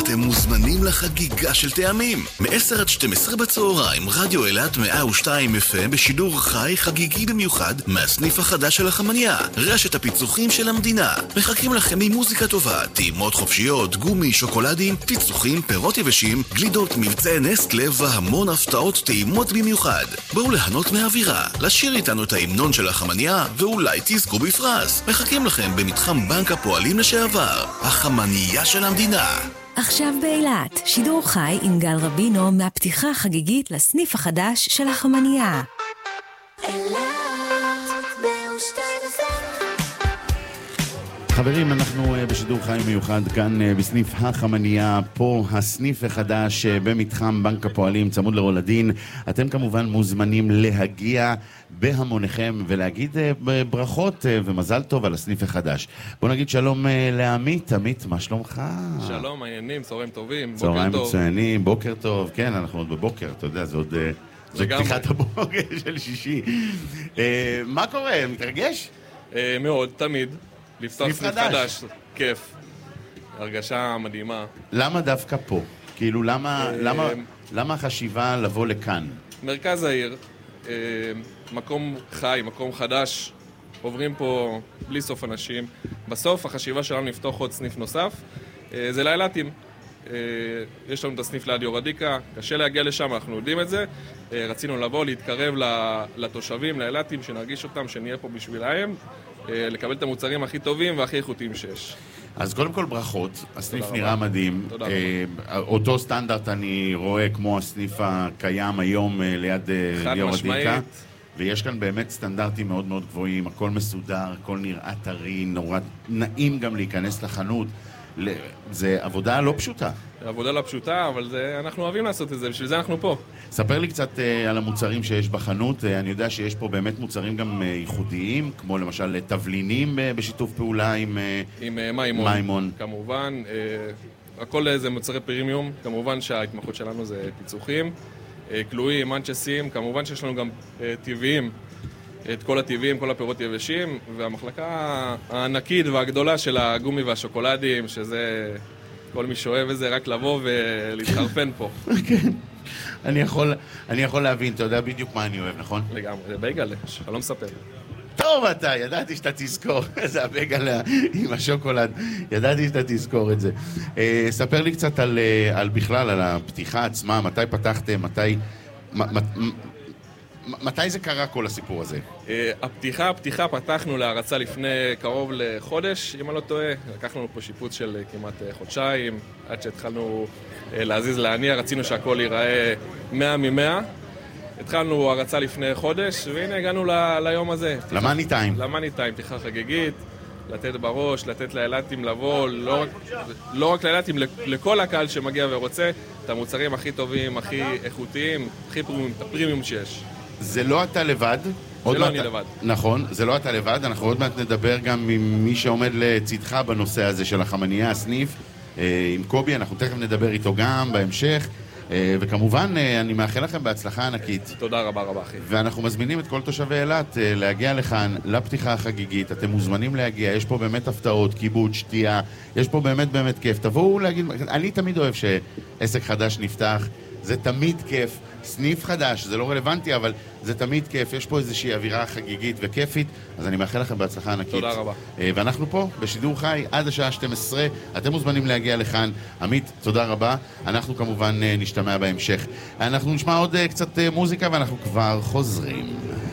אתם מוזמנים לחגיגה של טעמים. מ-10 עד 12 בצהריים, רדיו אילת 102 FM בשידור חי חגיגי במיוחד מהסניף החדש של החמניה, רשת הפיצוחים של המדינה. מחכים לכם ממוזיקה טובה, טעימות חופשיות, גומי, שוקולדים, פיצוחים, פירות יבשים, גלידות, מבצעי נסטלה והמון הפתעות טעימות במיוחד. בואו ליהנות מהאווירה, לשיר איתנו את ההמנון של החמניה ואולי תזכו בפרס. מחכים לכם במתחם בנק הפועלים לשעבר, החמניה של המדינה. עכשיו באילת, שידור חי עם גל רבינו מהפתיחה החגיגית לסניף החדש של החמניה. חברים, אנחנו בשידור חי מיוחד כאן בסניף החמניה, פה הסניף החדש במתחם בנק הפועלים צמוד לרולדין. אתם כמובן מוזמנים להגיע בהמוניכם ולהגיד ברכות ומזל טוב על הסניף החדש. בוא נגיד שלום לעמית. עמית, מה שלומך? שלום, העניינים, צהריים טובים, בוקר צהריים טוב. מצוינים, בוקר טוב. כן, אנחנו עוד בבוקר, אתה יודע, זה עוד זו פתיחת הבוקר של שישי. מה קורה? מתרגש? מאוד, תמיד. לפתוח סניף חדש, כיף. הרגשה מדהימה. למה דווקא פה? כאילו, למה החשיבה לבוא לכאן? מרכז העיר, מקום חי, מקום חדש, עוברים פה בלי סוף אנשים. בסוף החשיבה שלנו לפתוח עוד סניף נוסף, זה לאילתים. יש לנו את הסניף ליד יורדיקה, קשה להגיע לשם, אנחנו יודעים את זה. רצינו לבוא, להתקרב לתושבים, לאילתים, שנרגיש אותם, שנהיה פה בשבילהם, לקבל את המוצרים הכי טובים והכי איכותיים שיש. אז קודם כל ברכות, הסניף נראה מדהים. אותו סטנדרט אני רואה כמו הסניף הקיים היום ליד יורדיקה. ויש כאן באמת סטנדרטים מאוד מאוד גבוהים, הכל מסודר, הכל נראה טרי, נורא נעים גם להיכנס לחנות. זה עבודה לא פשוטה. עבודה לא פשוטה, אבל אנחנו אוהבים לעשות את זה, בשביל זה אנחנו פה. ספר לי קצת על המוצרים שיש בחנות. אני יודע שיש פה באמת מוצרים גם ייחודיים, כמו למשל תבלינים בשיתוף פעולה עם מיימון. כמובן, הכל זה מוצרי פרימיום, כמובן שההתמחות שלנו זה פיצוחים, כלואים, מנצ'סים, כמובן שיש לנו גם טבעיים, את כל הטבעים, כל הפירות יבשים, והמחלקה הענקית והגדולה של הגומי והשוקולדים, שזה כל מי שאוהב את זה, רק לבוא ולהתחרפן פה. כן, אני יכול להבין, אתה יודע בדיוק מה אני אוהב, נכון? לגמרי, זה בייגלה, שלא מספר. טוב אתה, ידעתי שאתה תזכור, זה הבייגלה עם השוקולד, ידעתי שאתה תזכור את זה. ספר לי קצת על בכלל, על הפתיחה עצמה, מתי פתחתם, מתי זה קרה כל הסיפור הזה? הפתיחה פתחנו להרצה לפני קרוב לחודש, אם אני לא טועה. לקחנו פה שיפוץ של כמעט חודשיים, עד שהתחלנו להזיז להניע, רצינו שהכל ייראה 100 מ-100. התחלנו הרצה לפני חודש, והנה הגענו ליום הזה. למאני טיים. למאני טיים, פתיחה חגיגית, לתת בראש, לתת לאילתים לבוא, לא רק לאילתים, לכל הקהל שמגיע ורוצה, את המוצרים הכי טובים, הכי איכותיים, הכי פרימיום שיש. זה לא אתה לבד. זה לא אני לבד. נכון, זה לא אתה לבד. אנחנו עוד מעט נדבר גם עם מי שעומד לצדך בנושא הזה של החמניה, הסניף, עם קובי. אנחנו תכף נדבר איתו גם בהמשך. וכמובן, אני מאחל לכם בהצלחה ענקית. תודה רבה רבה, אחי. ואנחנו מזמינים את כל תושבי אילת להגיע לכאן, לפתיחה החגיגית. אתם מוזמנים להגיע, יש פה באמת הפתעות, כיבוד, שתייה. יש פה באמת באמת כיף. תבואו להגיד, אני תמיד אוהב שעסק חדש נפתח. זה תמיד כיף. סניף חדש, זה לא רלוונטי, אבל זה תמיד כיף. יש פה איזושהי אווירה חגיגית וכיפית, אז אני מאחל לכם בהצלחה ענקית. תודה רבה. ואנחנו פה בשידור חי עד השעה 12. אתם מוזמנים להגיע לכאן. עמית, תודה רבה. אנחנו כמובן נשתמע בהמשך. אנחנו נשמע עוד קצת מוזיקה ואנחנו כבר חוזרים.